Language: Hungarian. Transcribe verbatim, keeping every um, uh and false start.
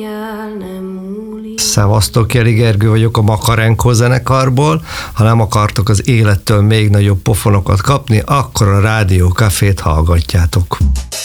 Szevasztok, Jeli Gergő vagyok a Makarenko zenekarból. Ha nem akartok az élettől még nagyobb pofonokat kapni, akkor a Rádió Cafét hallgatjátok.